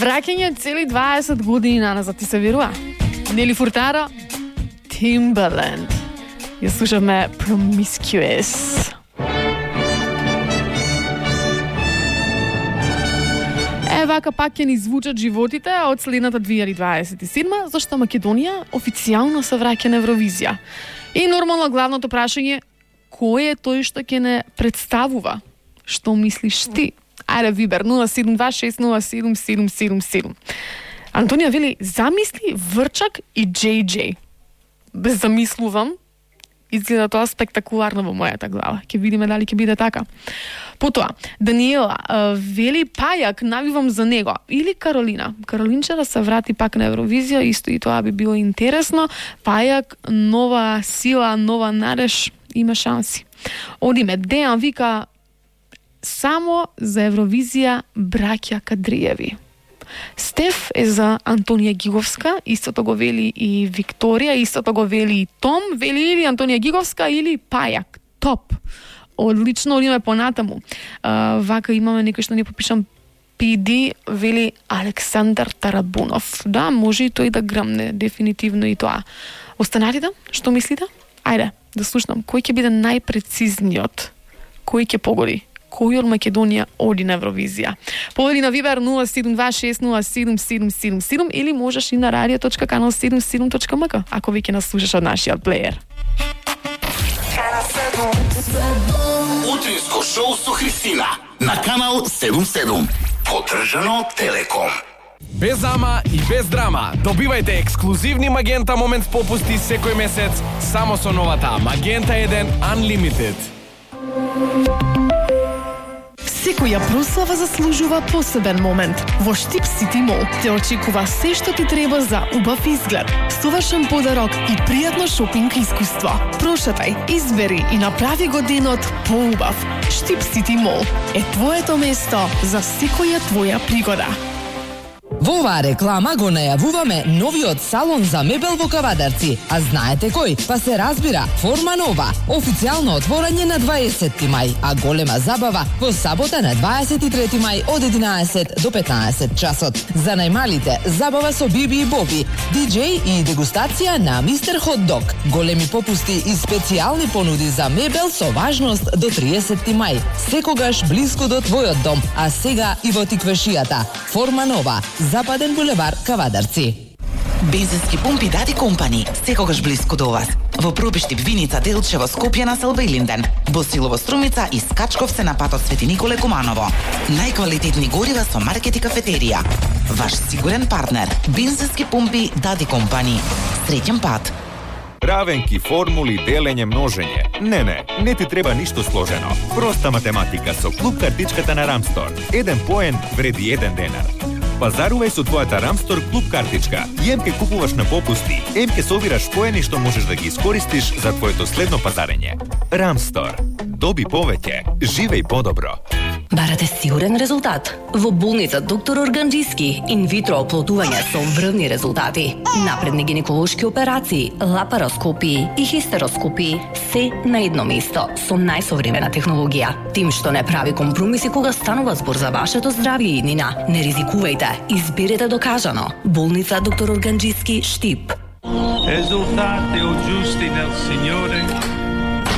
Враќање цели 20 години назад, ти се верува? Нели Фуртадо? Timbaland. Ја слушаме Promiscuous. Вака пак ќе ни звучат животите од следната 2027, зашто Македонија официјално се враќа на Евровизија. И нормално главното прашање, кој е тој што ќе не представува? Што мислиш ти? Ајде Вибер 072607777. Антонија вели, замисли Врчак и JJ. Без замислувам, изгледа тоа спектакуларно во мојата глава. Ќе видиме дали ќе биде така. Потоа, Даниела вели Пајак, навивам за него. Или Каролина. Каролинче се врати пак на Евровизија, исто и тоа би било интересно. Пајак, нова сила, нова надеж, има шанси. Одиме, Дејан вика само за Евровизија браќа Кадриеви. Стеф е за Антонија Гиговска, истото го вели и Викторија, истото го вели и Том, вели или Антонија Гиговска или Пајак. Топ. Одлично, одиме понатаму. Вака имаме некој што не попишам PD, вели Александар Тарабунов. Да, може и тој да грмне, дефинитивно и тоа. Останатите, што мислите? Ајде, да слушнам. Кој ќе биде најпрецизниот? Кој ќе погоди? Кој од Македонија оди на Евровизија? Поведи на Вибер 072607777 или можеш и на radio.canal77.mk ако веќе нас слушаш од нашиот плеер. Утринско шоу со Христина на Канал 77. Поддржано од Телеком. Без ама и без драма, добивајте ексклузивни Магента Момент попусти секој месец само со новата Магента 1 Unlimited. Секоја прослава заслужува посебен момент. Во Штип Сити Мол те очекува се што ти треба за убав изглед, совршен подарок и пријатно шопинг искуство. Прошетај, избери и направи го денот поубав. Штип Сити Мол е твоето место за секоја твоја пригода. Во оваа реклама го најавуваме новиот салон за мебел во Кавадарци. А знаете кој? Па се разбира, Форма Нова. Официјално отворање на 20 мај, а голема забава во сабота на 23 мај од 11 до 15 часот. За најмалите, забава со Биби и Боби, диџеј и дегустација на Мистер Хот Дог. Големи попусти и специјални понуди за мебел со важност до 30 мај. Секогаш блиску до твојот дом, а сега и во Тиквешијата. Форма Нова. Западен булевар Кавадарци. Бензински пумпи Дади Компани, секогаш блиску до вас. Во Пробиштип, Виница, Делчево, Скопје, Населба и Линден. Босилово, Струмица и Скачковце на патот Свети Николе Куманово. Најквалитетни горива со маркет и кафетерија. Ваш сигурен партнер. Бензински пумпи Дади Компани. Среќен пат. Равенки, формули, делење, множење. Не ти треба ништо сложено. Проста математика со клуб картичката на Рамстор. 1 поен вреди 1 денар. Пазарувај со твојата Рамстор клуб картичка. И емке купуваш на попусти, емке собираш поени што можеш да ги искористиш за твоето следно пазарење. Рамстор. Доби повеќе, живеј подобро. Барате сигурен резултат? Во болница Доктор Органџиски инвитро оплодување со врвни резултати. Напредни гинеколошки операции, лапароскопии и хистероскопии, се на едно место со најсовремена технологија. Тим што не прави компромиси кога станува збор за вашето здравје и иднина. Не ризикувајте, изберете докажано. Болница Доктор Органџиски, Штип. Esultate o giusti nel Signore